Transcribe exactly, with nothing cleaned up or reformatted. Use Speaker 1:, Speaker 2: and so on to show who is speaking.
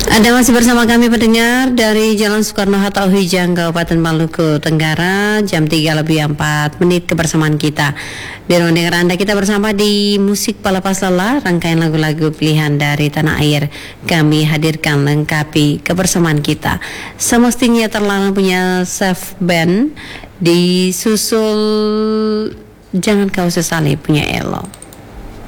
Speaker 1: Anda masih bersama kami pendengar dari Jalan Soekarno-Hatta Uhijang, Kabupaten Maluku Tenggara. Jam tiga lebih empat menit kebersamaan kita. Di ruang dengar Anda kita bersama di Musik Pelepas Lelah, rangkaian lagu-lagu pilihan dari tanah air. Kami hadirkan lengkapi kebersamaan kita. Semestinya Terlarang punya Chef Band, disusul Jangan Kau Sesali punya Elo.